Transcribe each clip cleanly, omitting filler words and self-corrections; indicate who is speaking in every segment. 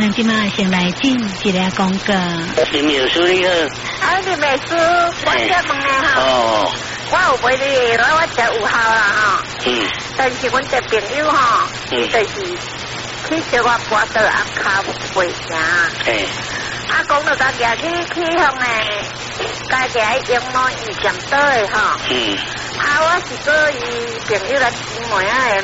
Speaker 1: 咱今麦先来进一个广告。
Speaker 2: 林秘书你好。
Speaker 3: 林秘书，我想问你哈。哦。我有买你，我10号啦哈。但是阮这朋友哈，就是去小我搬到阿卡背城。讲到家己去向诶，家己养猫医检倒诶哈。我是做伊朋友来姊妹啊。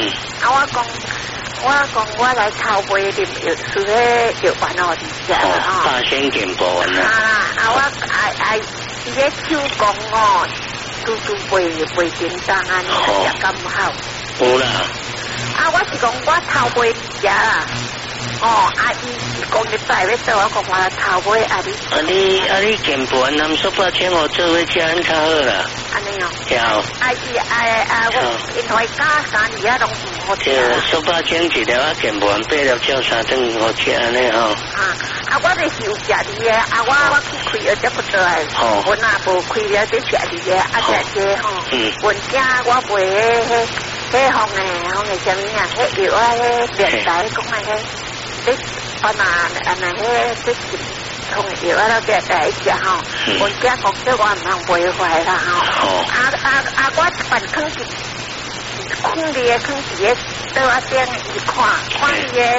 Speaker 3: 我来偷买啉药水诶药丸哦，你食啦
Speaker 2: 大仙健保丸啦。
Speaker 3: 我伊个手工哦，拄袂紧张啊，你食咁好。
Speaker 2: 有啦。
Speaker 3: 我是讲我偷买食啦。伊讲你摆要倒，我讲我偷买
Speaker 2: 你健保丸南苏八千我做伙食安较好啦。
Speaker 3: 安尼哦。
Speaker 2: 有。
Speaker 3: 我因为加3年拢唔好食。
Speaker 2: 苏八千一条健保丸8粒照3顿好吃安尼吼。
Speaker 3: 我就是有食你的，我去开了这不得来。阮也无开了这食你的，食这吼。阮家我卖迄方的什么啊？迄药迄面台讲迄迄通药了这来食吼。阮家讲这我唔通卖坏啦吼。我一般囥是空伫个囥伫个桌啊顶伊看你个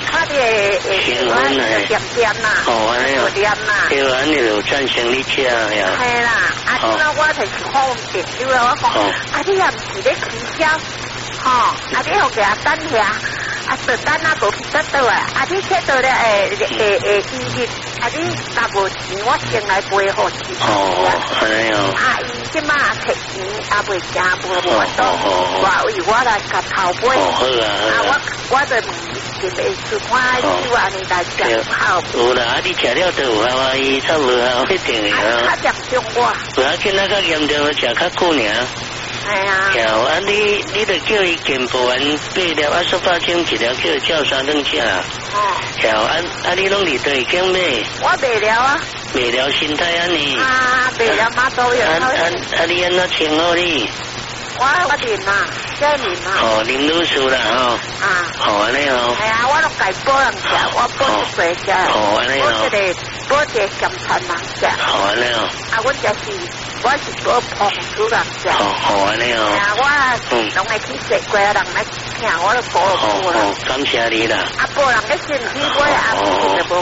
Speaker 3: 药点啦，点啦。
Speaker 2: 对啊，你有赞成你吃呀？
Speaker 3: 系啦，我就是好朋友啦，我讲你也唔是咧推销，你互佢等下。就等无去得到你切到咧医院，你若无钱，我先来陪好其他
Speaker 2: 系啊。
Speaker 3: 伊即马摕钱也袂惊，无多，我以我来甲头买。我就问林秘书，我手安尼来食好。
Speaker 2: 有啦，你食了都有效啊，伊差无效一定的
Speaker 3: 较严重我。
Speaker 2: 不要紧，较严重食较久尔。
Speaker 3: 系啊。
Speaker 2: 你就叫伊健保丸8粒苏八千1条，叫伊照3顿吃啦。你拢伫对间买？
Speaker 3: 我卖了啊。
Speaker 2: 卖了心态安尼。
Speaker 3: 卖了马都有。
Speaker 2: 你安怎称呼你？
Speaker 3: 我林嘛，叫林嘛。
Speaker 2: 林女士啦安尼哦。
Speaker 3: 系啊，我拢家保人食，我保一岁食。
Speaker 2: 安尼哦。
Speaker 3: 保一个咸菜人食。
Speaker 2: 安尼哦。
Speaker 3: 我是保胖子人食。
Speaker 2: 安尼哦。
Speaker 3: 我拢会去食过人来听，我都保啦。
Speaker 2: 感谢你啦。
Speaker 3: 保人咧身体，我也就无。